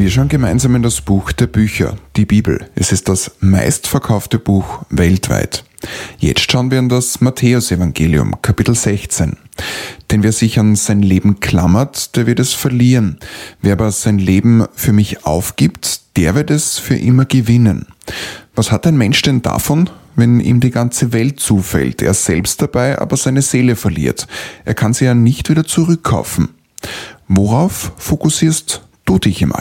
Wir schauen gemeinsam in das Buch der Bücher, die Bibel. Es ist das meistverkaufte Buch weltweit. Jetzt schauen wir in das Matthäusevangelium, Kapitel 16. Denn wer sich an sein Leben klammert, der wird es verlieren. Wer aber sein Leben für mich aufgibt, der wird es für immer gewinnen. Was hat ein Mensch denn davon, wenn ihm die ganze Welt zufällt, er selbst dabei aber seine Seele verliert? Er kann sie ja nicht wieder zurückkaufen. Worauf fokussierst du dich im